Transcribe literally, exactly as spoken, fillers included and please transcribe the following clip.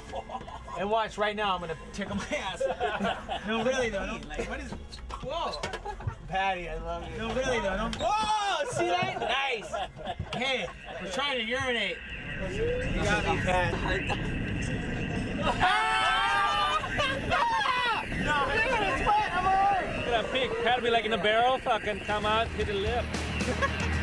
And watch right now, I'm gonna tickle my ass. No, really though. No, like, what is? Whoa, Patty, I love you. No, really though. No. Whoa, see that? Nice. Hey, we're trying to urinate. You got me, Pat. No, look at his butt. I'm alright. Look at that pig. Pat be like in a barrel. Fucking come out, hit the lip.